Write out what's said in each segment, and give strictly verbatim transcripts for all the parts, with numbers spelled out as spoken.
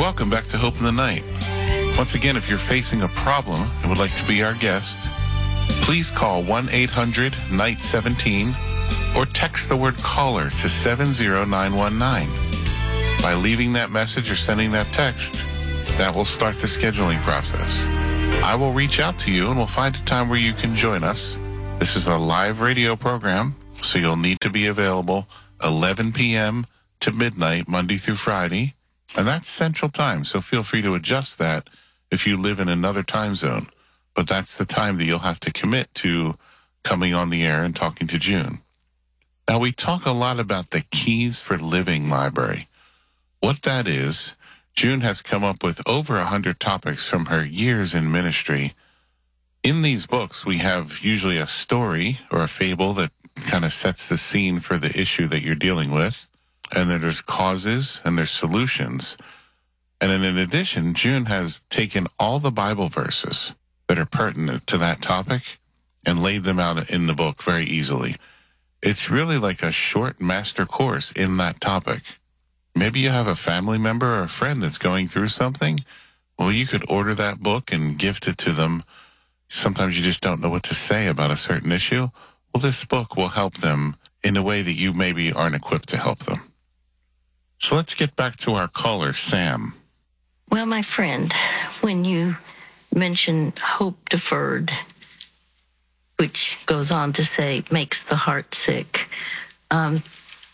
Welcome back to Hope in the Night. Once again, if you're facing a problem and would like to be our guest, please call one eight hundred night seventeen or text the word caller to seven zero nine one nine. By leaving that message or sending that text, that will start the scheduling process. I will reach out to you and we'll find a time where you can join us. This is a live radio program, so you'll need to be available eleven p.m. to midnight, Monday through Friday. And that's Central Time, so feel free to adjust that if you live in another time zone. But that's the time that you'll have to commit to coming on the air and talking to June. Now, we talk a lot about the Keys for Living library. What that is, June has come up with over one hundred topics from her years in ministry. In these books, we have usually a story or a fable that kind of sets the scene for the issue that you're dealing with. And then there's causes and there's solutions. And then in addition, June has taken all the Bible verses that are pertinent to that topic and laid them out in the book very easily. It's really like a short master course in that topic. Maybe you have a family member or a friend that's going through something. Well, you could order that book and gift it to them. Sometimes you just don't know what to say about a certain issue. Well, this book will help them in a way that you maybe aren't equipped to help them. So let's get back to our caller, Sam. Well, my friend, when you mention hope deferred, which goes on to say makes the heart sick, um,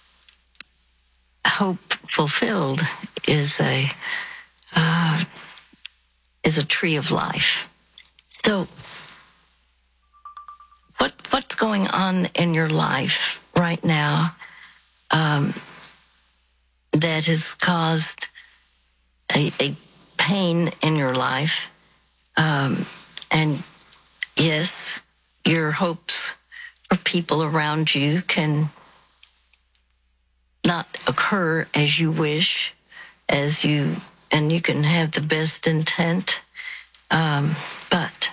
hope fulfilled is a uh, is a tree of life. So, what what's going on in your life right now Um, that has caused a, a pain in your life? Um, and yes, your hopes for people around you can not occur as you wish, as you, and you can have the best intent. Um, but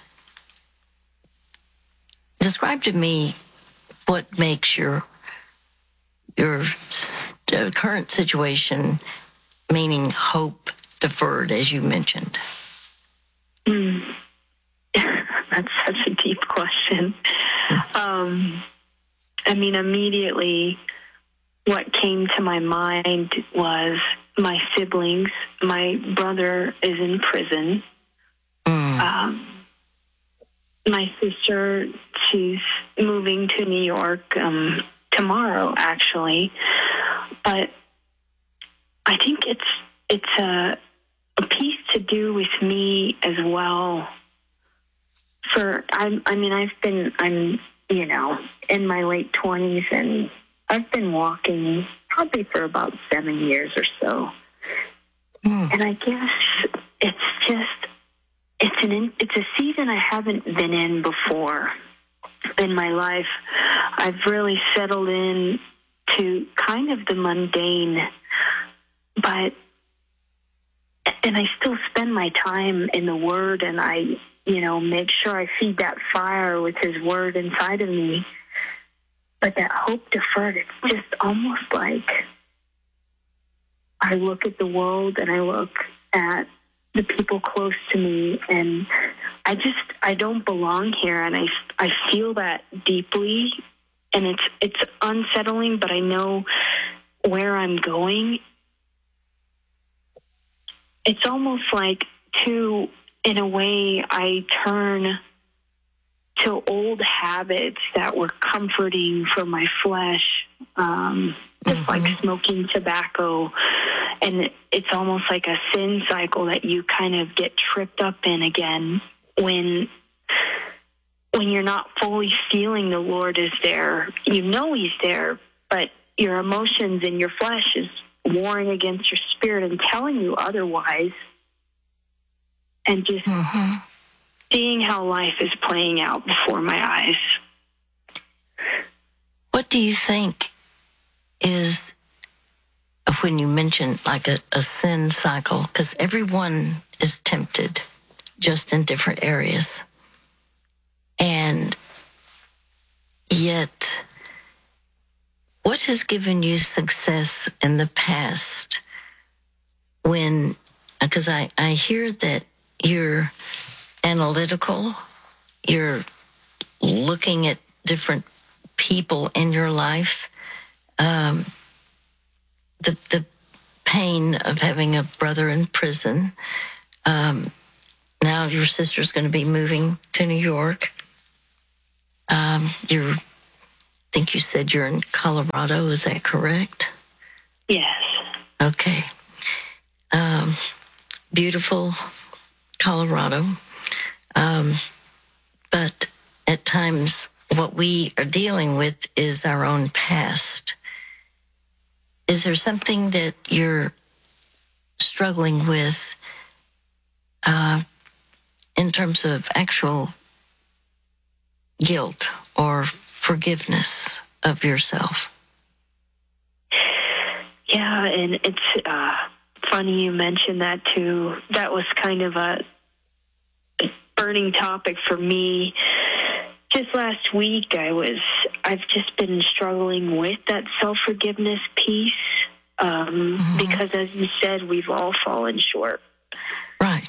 describe to me what makes your your uh, current situation, meaning hope deferred, as you mentioned. Mm. That's such a deep question. Um, I mean, immediately what came to my mind was my siblings. My brother is in prison. Mm. Um, my sister, she's moving to New York um, tomorrow, actually. But I think it's it's a, a piece to do with me as well. For I, I mean, I've been I'm you know in my late twenties, and I've been walking probably for about seven years or so. Mm. And I guess it's just it's an it's a season I haven't been in before in my life. I've really settled in to kind of the mundane, but and I still spend my time in the Word, and I, you know, make sure I feed that fire with His Word inside of me. But that hope deferred, it's just almost like I look at the world and I look at the people close to me, and I just, I don't belong here, and I, I feel that deeply, and it's, it's unsettling, but I know where I'm going. It's almost like, too, in a way, I turn to old habits that were comforting for my flesh, um, just Mm-hmm. like smoking tobacco. And it's almost like a sin cycle that you kind of get tripped up in again when when you're not fully feeling the Lord is there. You know He's there, but your emotions and your flesh is warring against your spirit and telling you otherwise. And just Mm-hmm. seeing how life is playing out before my eyes. What do you think is, when you mention like a, a sin cycle, because everyone is tempted just in different areas. And yet, what has given you success in the past when because I, I hear that you're analytical, you're looking at different people in your life. Um, the the pain of having a brother in prison. Um, now your sister's going to be moving to New York. Um, you're, I think you said you're in Colorado. Is that correct? Yes. Okay. Um, beautiful Colorado. Um, but at times what we are dealing with is our own past. Is there something that you're struggling with uh, in terms of actual guilt or forgiveness of yourself? Yeah, and it's uh, funny you mentioned that too. That was kind of a burning topic for me. Just last week, I was, I've just been struggling with that self-forgiveness piece um, mm-hmm. because, as you said, we've all fallen short. Right.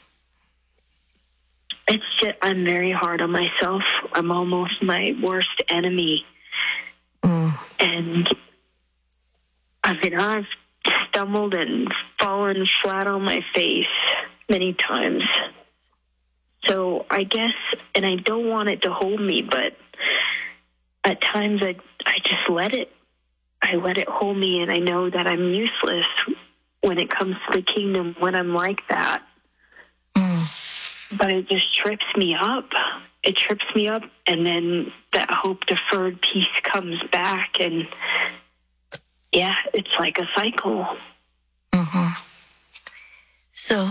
It's just, I'm very hard on myself. I'm almost my worst enemy. Mm. And I mean, I've stumbled and fallen flat on my face many times. So I guess, and I don't want it to hold me, but at times I, I just let it. I let it hold me, and I know that I'm useless when it comes to the kingdom when I'm like that. Mm. But it just trips me up. It trips me up, and then that hope-deferred piece comes back, and yeah, it's like a cycle. Mm-hmm. So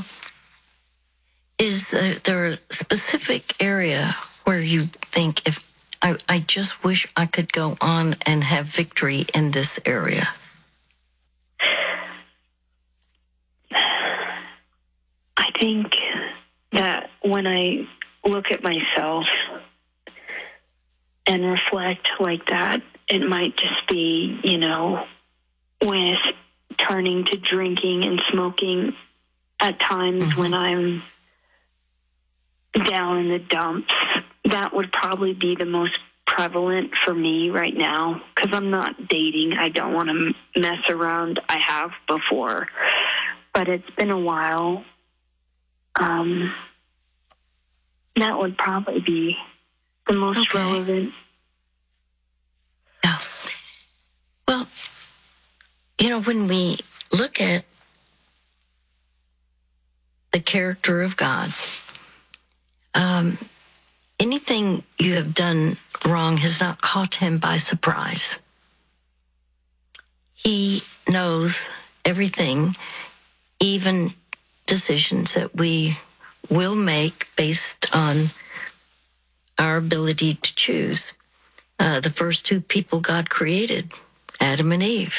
is uh, there a specific area where you think, if I, I just wish I could go on and have victory in this area? I think that when I look at myself and reflect like that, it might just be, you know, with turning to drinking and smoking at times mm-hmm. when I'm down in the dumps. That would probably be the most prevalent for me right now, because I'm not dating. I don't want to mess around. I have before, but it's been a while. Um, that would probably be the most okay. relevant. Yeah. Well, you know, when we look at the character of God, um, anything you have done wrong has not caught him by surprise. He knows everything, even decisions that we will make based on our ability to choose. Uh, the first two people God created, Adam and Eve,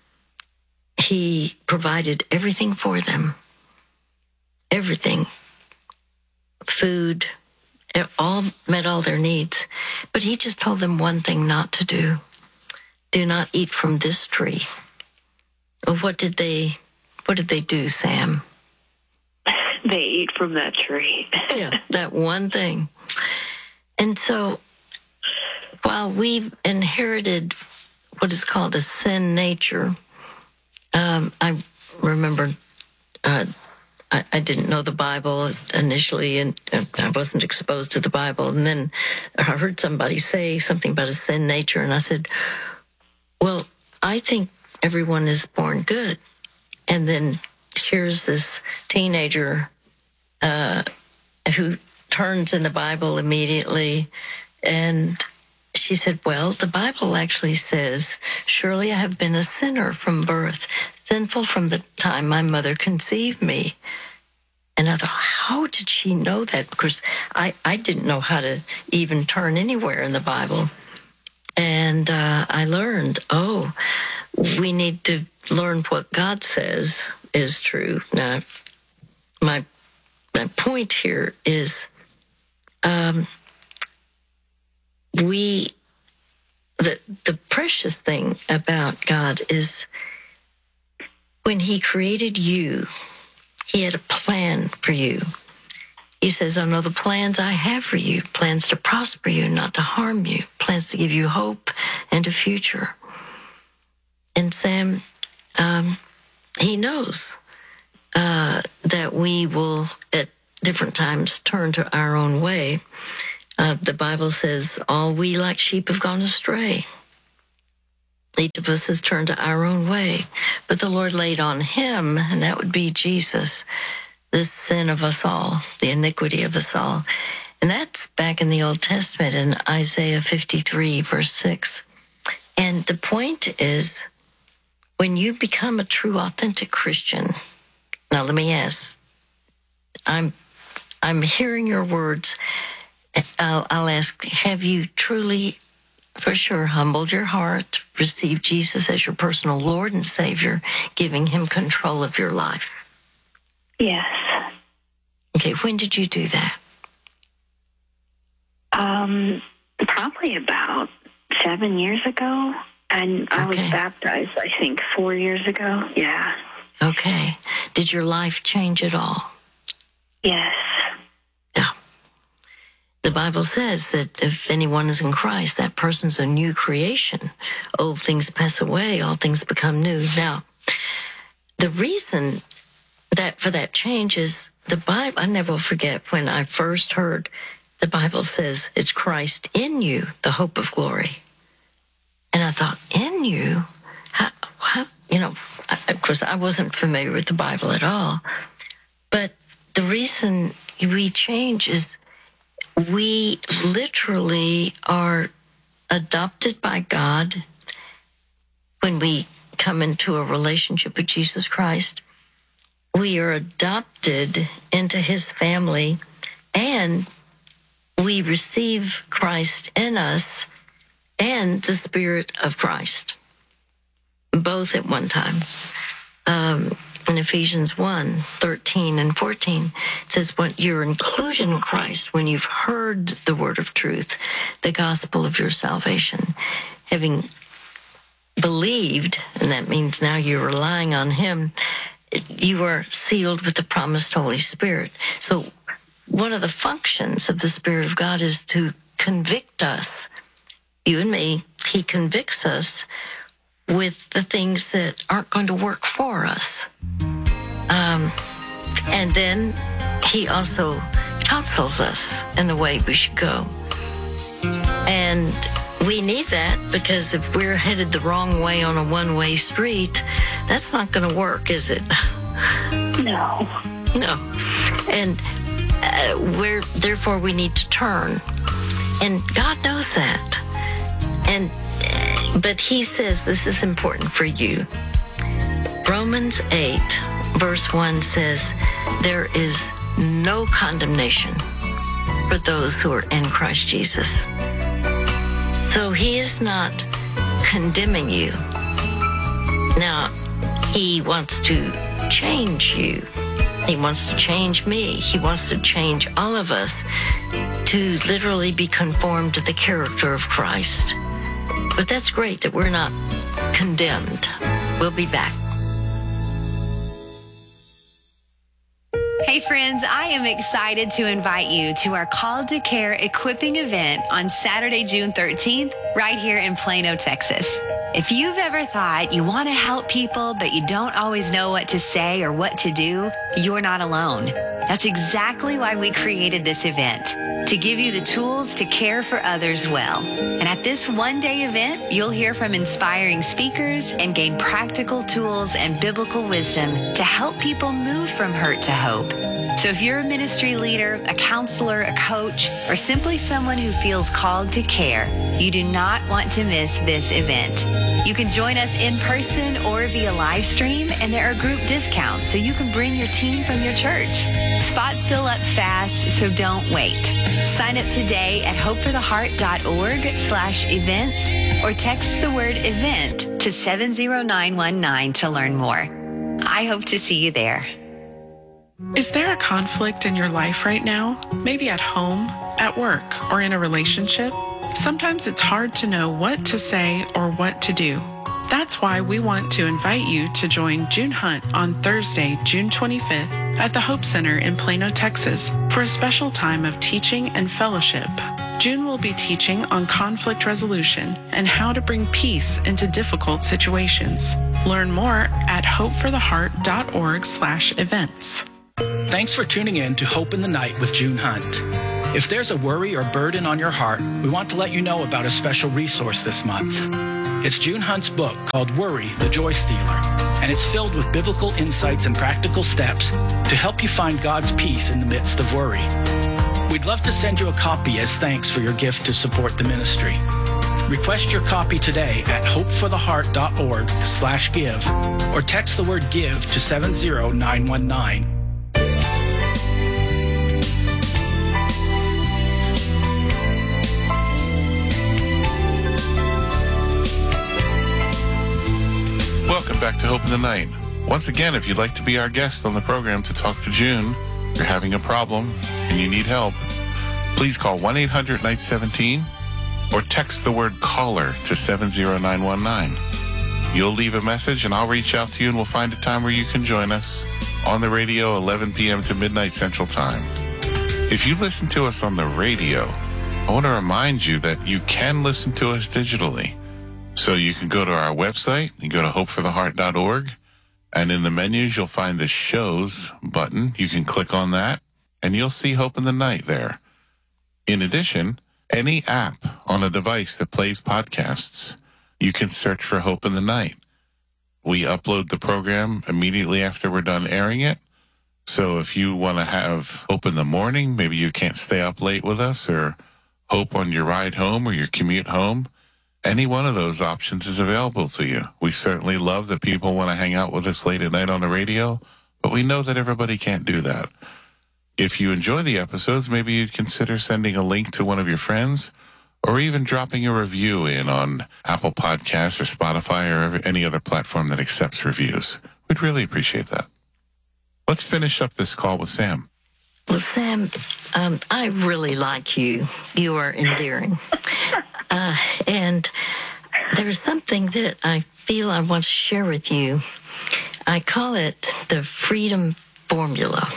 he provided everything for them. Everything. Food, it all met all their needs. But he just told them one thing not to do. Do not eat from this tree. Well, what did they, what did they do, Sam? They ate from that tree. Yeah, that one thing. And so, while we've inherited what is called a sin nature, um, I remember uh, I, I didn't know the Bible initially, and I wasn't exposed to the Bible. And then I heard somebody say something about a sin nature, and I said, well, I think everyone is born good. And then here's this teenager uh, who turns in the Bible immediately, and she said, well, the Bible actually says, surely I have been a sinner from birth, sinful from the time my mother conceived me. And I thought, how did she know that? Because I, I didn't know how to even turn anywhere in the Bible. And uh, I learned, oh, we need to learn what God says is true. Now, my, my point here is um, we, the, the precious thing about God is when he created you, He had a plan for you. He says, I know the plans I have for you, plans to prosper you, not to harm you, plans to give you hope and a future. And Sam, um, he knows uh, that we will at different times turn to our own way. Uh, the Bible says, all we like sheep have gone astray. Each of us has turned to our own way. But the Lord laid on him, and that would be Jesus, the sin of us all, the iniquity of us all. And that's back in the Old Testament in Isaiah fifty-three, verse six. And the point is, when you become a true, authentic Christian, now let me ask, I'm, I'm hearing your words. I'll, I'll ask, have you truly, for sure, humbled your heart, received Jesus as your personal Lord and Savior, giving him control of your life? Yes. Okay, when did you do that? Um, probably about seven years ago. And I was Okay. baptized, I think, four years ago. Yeah. Okay. Did your life change at all? Yes. No. The Bible says that if anyone is in Christ, that person's a new creation. Old things pass away, all things become new. Now, the reason that for that change is the Bible. I never will forget when I first heard the Bible says it's Christ in you, the hope of glory. And I thought, in you? How, how you know, I, of course, I wasn't familiar with the Bible at all. But the reason we change is we literally are adopted by God when we come into a relationship with Jesus Christ. We are adopted into his family, and we receive Christ in us and the Spirit of Christ, both at one time. Um, in Ephesians one, thirteen and fourteen, it says, when you're included in Christ, when you've heard the word of truth, the gospel of your salvation, having believed, and that means now you're relying on him, you are sealed with the promised Holy Spirit. So one of the functions of the Spirit of God is to convict us, you and me. He convicts us with the things that aren't going to work for us. Um, and then he also counsels us in the way we should go. And we need that, because if we're headed the wrong way on a one-way street, that's not going to work, is it? No. No. And uh, we're, therefore we need to turn. And God knows that. And uh, but he says this is important for you. Romans eight, verse one says, there is no condemnation for those who are in Christ Jesus. So he is not condemning you. Now, he wants to change you. He wants to change me. He wants to change all of us to literally be conformed to the character of Christ. But that's great that we're not condemned. We'll be back. Hey friends, I am excited to invite you to our Called to Care equipping event on Saturday, June thirteenth, right here in Plano, Texas. If you've ever thought you want to help people, but you don't always know what to say or what to do, you're not alone. That's exactly why we created this event, to give you the tools to care for others well. And at this one-day event, you'll hear from inspiring speakers and gain practical tools and biblical wisdom to help people move from hurt to hope. So if you're a ministry leader, a counselor, a coach, or simply someone who feels called to care, you do not want to miss this event. You can join us in person or via live stream, and there are group discounts so you can bring your team from your church. Spots fill up fast, so don't wait. Sign up today at hopefortheheart.org slash events or text the word event to seven zero nine one nine to learn more. I hope to see you there. Is there a conflict in your life right now? Maybe at home, at work, or in a relationship? Sometimes it's hard to know what to say or what to do. That's why we want to invite you to join June Hunt on Thursday, June twenty-fifth at the Hope Center in Plano, Texas for a special time of teaching and fellowship. June will be teaching on conflict resolution and how to bring peace into difficult situations. Learn more at hopefortheheart.org slash events. Thanks for tuning in to Hope in the Night with June Hunt. If there's a worry or burden on your heart, we want to let you know about a special resource this month. It's June Hunt's book called Worry, the Joy Stealer, and it's filled with biblical insights and practical steps to help you find God's peace in the midst of worry. We'd love to send you a copy as thanks for your gift to support the ministry. Request your copy today at hopefortheheart.org slash give or text the word give to seven zero nine one nine. Welcome back to Hope in the Night. Once again, if you'd like to be our guest on the program to talk to June, you're having a problem and you need help, please call one eight hundred night seventeen or text the word caller to seven zero nine one nine. You'll leave a message and I'll reach out to you and we'll find a time where you can join us on the radio eleven p.m. to midnight Central Time. If you listen to us on the radio, I want to remind you that you can listen to us digitally. So you can go to our website, you go to hope for the heart dot org, and in the menus, you'll find the shows button. You can click on that, and you'll see Hope in the Night there. In addition, any app on a device that plays podcasts, you can search for Hope in the Night. We upload the program immediately after we're done airing it. So if you want to have Hope in the morning, maybe you can't stay up late with us, or Hope on your ride home or your commute home, any one of those options is available to you. We certainly love that people want to hang out with us late at night on the radio, but we know that everybody can't do that. If you enjoy the episodes, maybe you'd consider sending a link to one of your friends or even dropping a review in on Apple Podcasts or Spotify or any other platform that accepts reviews. We'd really appreciate that. Let's finish up this call with Sam. Well, Sam, um, I really like you. You are endearing. Uh, and there's something that I feel I want to share with you. I call it the freedom formula.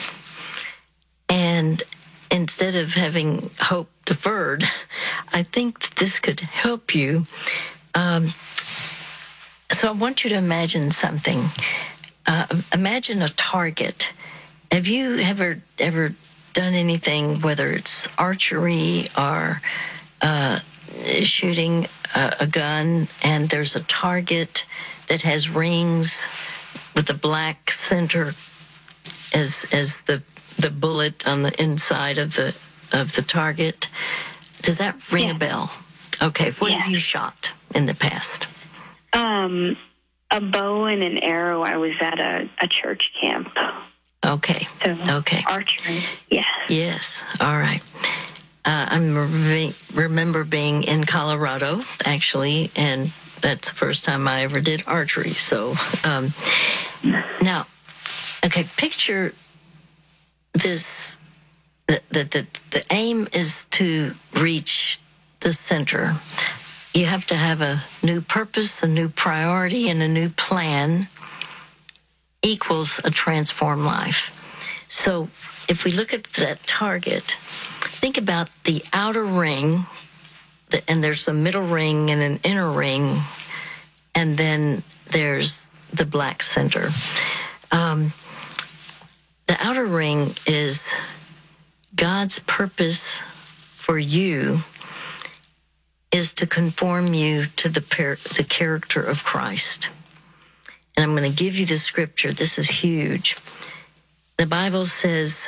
And instead of having hope deferred, I think that this could help you. Um, so I want you to imagine something. Uh, imagine a target. Have you ever ever done anything, whether it's archery or uh, shooting a, a gun, and there's a target that has rings with a black center as as the the bullet on the inside of the of the target? Does that ring yeah. a bell? Okay, what yeah. have you shot in the past? Um, a bow and an arrow. I was at a, a church camp. Okay. So, okay. Archery. Yes. Yes. All right. Uh, I remember, remember being in Colorado, actually, and that's the first time I ever did archery. So, um, now, okay, picture this. The, the, the, the aim is to reach the center. You have to have a new purpose, a new priority, and a new plan equals a transformed life. So if we look at that target, think about the outer ring, and there's a middle ring and an inner ring, and then there's the black center. Um, the outer ring is God's purpose for you is to conform you to the par- the character of Christ. And I'm going to give you the scripture. This is huge. The Bible says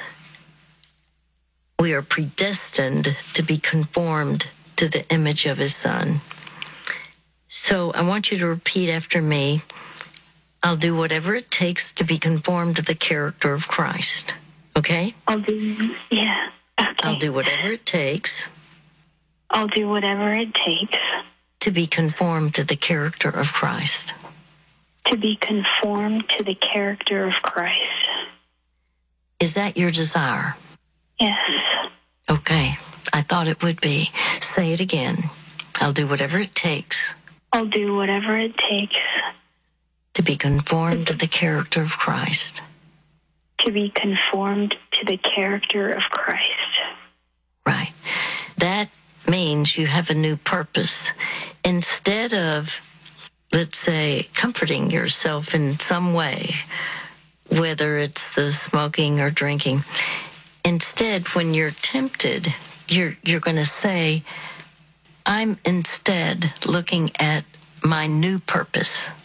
we are predestined to be conformed to the image of his Son. So I want you to repeat after me. I'll do whatever it takes to be conformed to the character of Christ. Okay? I'll do, yeah. Okay. I'll do whatever it takes. I'll do whatever it takes. To be conformed to the character of Christ. To be conformed to the character of Christ. Is that your desire? Yes. Okay. I thought it would be. Say it again. I'll do whatever it takes. I'll do whatever it takes to be conformed to the character of Christ. to be conformed to the character of Christ. Right. That means you have a new purpose. Instead of, let's say, comforting yourself in some way, whether it's the smoking or drinking, instead, when you're tempted, you're you're going to say, I'm instead looking at my new purpose